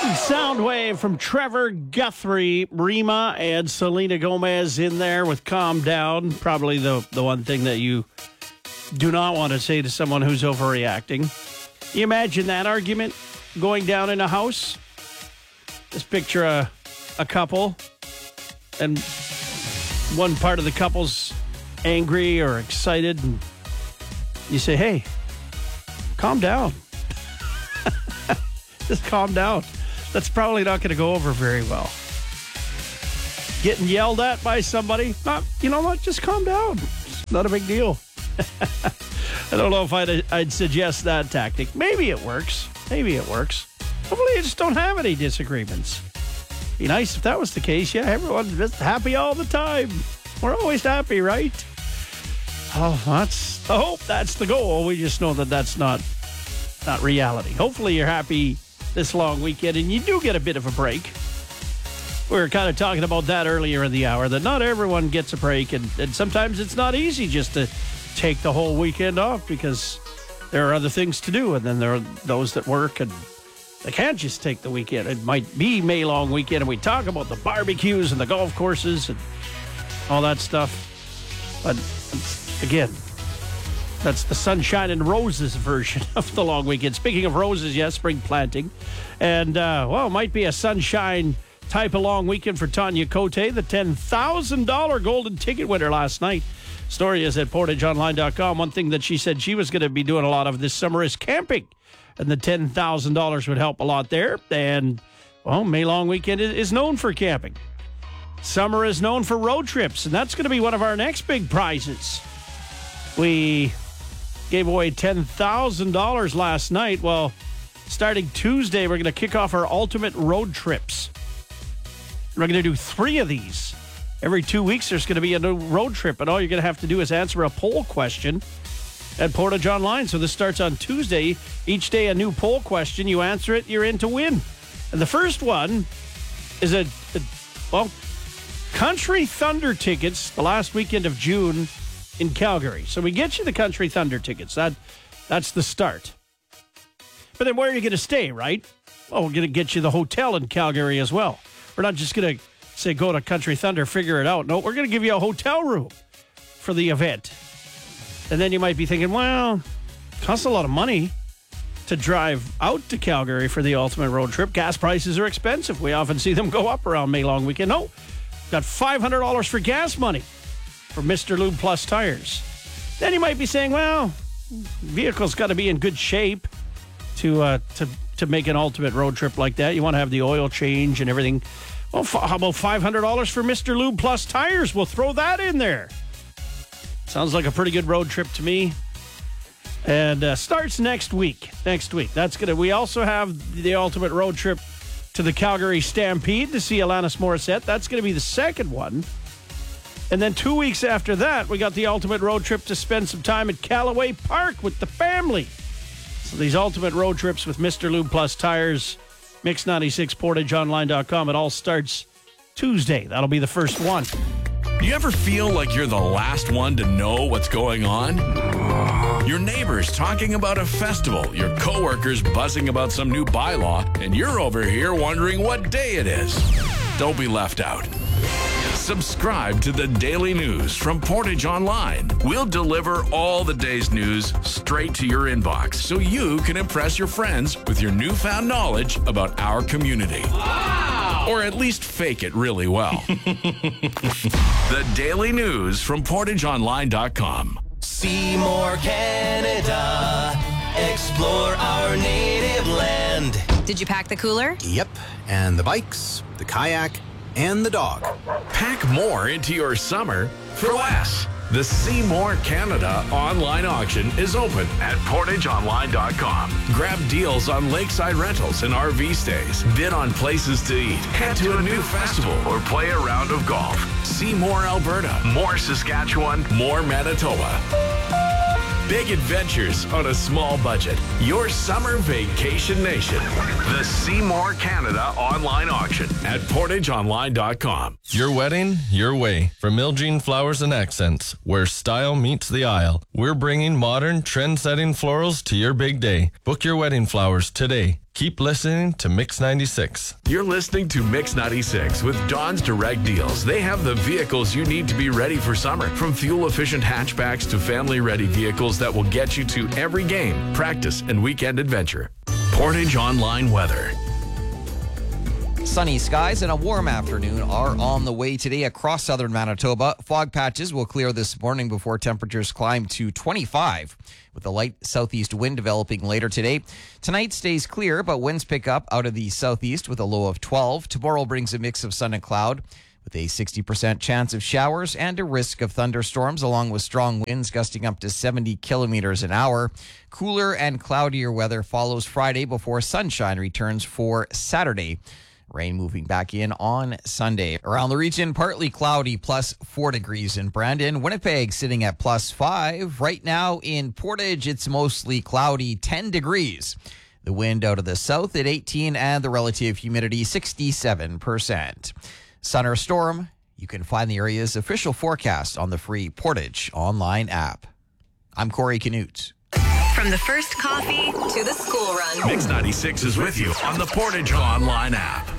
Soundwave from Trevor Guthrie, Rima, and Selena Gomez in there with Calm Down. Probably the one thing that you do not want to say to someone who's overreacting. You imagine that argument going down in a house? Just picture a couple, and one part of the couple's angry or excited, and you say, hey, calm down. Just calm down. That's probably not going to go over very well. Getting yelled at by somebody, you know what? Just calm down. It's not a big deal. I don't know if I'd suggest that tactic. Maybe it works. Hopefully you just don't have any disagreements. Be nice if that was the case. Yeah, everyone's just happy all the time. We're always happy, right? Oh, I hope that's the goal. We just know that that's not reality. Hopefully you're happy this long weekend, and you do get a bit of a break. We were kind of talking about that earlier in the hour, that not everyone gets a break, and sometimes it's not easy just to take the whole weekend off because there are other things to do, and then there are those that work, and they can't just take the weekend. It might be May long weekend, and we talk about the barbecues and the golf courses and all that stuff. But again, that's the sunshine and roses version of the long weekend. Speaking of roses, yes, spring planting. And, it might be a sunshine type of long weekend for Tanya Cote, the $10,000 golden ticket winner last night. Story is at portageonline.com. One thing that she said she was going to be doing a lot of this summer is camping. And the $10,000 would help a lot there. And, May long weekend is known for camping. Summer is known for road trips. And that's going to be one of our next big prizes. We gave away $10,000 last night. Well, starting Tuesday, we're going to kick off our ultimate road trips. We're going to do 3 of these. Every 2 weeks, there's going to be a new road trip, and all you're going to have to do is answer a poll question at Portage Online. So this starts on Tuesday. Each day, a new poll question. You answer it, you're in to win. And the first one is Country Thunder tickets the last weekend of June in Calgary. So we get you the Country Thunder tickets. That's the start. But then where are you going to stay, right? Well, we're going to get you the hotel in Calgary as well. We're not just going to say go to Country Thunder, figure it out. No, we're going to give you a hotel room for the event. And then you might be thinking, well, it costs a lot of money to drive out to Calgary for the ultimate road trip. Gas prices are expensive. We often see them go up around May long weekend. No, got $500 for gas money for Mr. Lube Plus tires. Then you might be saying, well, vehicle's got to be in good shape to make an ultimate road trip like that. You want to have the oil change and everything. Well, how about $500 for Mr. Lube Plus tires? We'll throw that in there. Sounds like a pretty good road trip to me. And starts next week. We also have the ultimate road trip to the Calgary Stampede to see Alanis Morissette. That's going to be the second one. And then 2 weeks after that, we got the ultimate road trip to spend some time at Callaway Park with the family. So these ultimate road trips with Mr. Lube Plus tires, Mix 96, portageonline.com. It all starts Tuesday. That'll be the first one. You ever feel like you're the last one to know what's going on? Your neighbors talking about a festival, your coworkers buzzing about some new bylaw, and you're over here wondering what day it is. Don't be left out. Subscribe to the Daily News from Portage Online. We'll deliver all the day's news straight to your inbox so you can impress your friends with your newfound knowledge about our community. Wow! Or at least fake it really well. The Daily News from portageonline.com. Seymour, Canada. Explore our native land. Did you pack the cooler? Yep, and the bikes, the kayak, and the dog. Pack more into your summer for less. The Seymour Canada online auction is open at portageonline.com. Grab deals on lakeside rentals and RV stays. Bid on places to eat. Head to a new festival or play a round of golf. See more Alberta, more Saskatchewan, more Manitoba. Big adventures on a small budget. Your summer vacation nation. The Seymour Canada online auction at portageonline.com. Your wedding, your way. From Miljean Flowers and Accents, where style meets the aisle. We're bringing modern, trend-setting florals to your big day. Book your wedding flowers today Keep listening to Mix 96. You're listening to Mix 96 with Don's Direct Deals. They have the vehicles you need to be ready for summer. From fuel-efficient hatchbacks to family-ready vehicles that will get you to every game, practice, and weekend adventure. Portage Online Weather. Sunny skies and a warm afternoon are on the way today across southern Manitoba. Fog patches will clear this morning before temperatures climb to 25, with a light southeast wind developing later today. Tonight stays clear, but winds pick up out of the southeast with a low of 12. Tomorrow brings a mix of sun and cloud, with a 60% chance of showers and a risk of thunderstorms, along with strong winds gusting up to 70 kilometers an hour. Cooler and cloudier weather follows Friday before sunshine returns for Saturday. Rain moving back in on Sunday. Around the region, partly cloudy, plus 4 degrees in Brandon. Winnipeg sitting at plus 5. Right now in Portage, it's mostly cloudy, 10 degrees. The wind out of the south at 18 and the relative humidity 67%. Sun or storm, you can find the area's official forecast on the free Portage online app. I'm Corey Canute. From the first coffee to the school run. Mix 96 is with you on the Portage Online app.